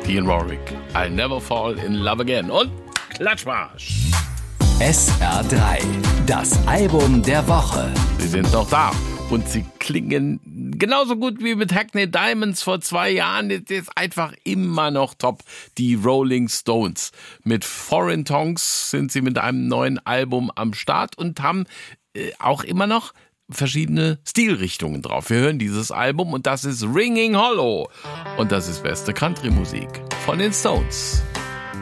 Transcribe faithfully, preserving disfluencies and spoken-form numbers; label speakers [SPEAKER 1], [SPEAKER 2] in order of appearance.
[SPEAKER 1] Ian Warwick, I'll never fall in love again. Und Klatschmarsch.
[SPEAKER 2] S R drei, das Album der Woche.
[SPEAKER 1] Sie sind noch da und sie klingen genauso gut wie mit Hackney Diamonds vor zwei Jahren. Das ist einfach immer noch top. Die Rolling Stones. Mit Foreign Tongues sind sie mit einem neuen Album am Start und haben äh, auch immer noch verschiedene Stilrichtungen drauf. Wir hören dieses Album und das ist Ringing Hollow. Und das ist beste Country-Musik von den Stones.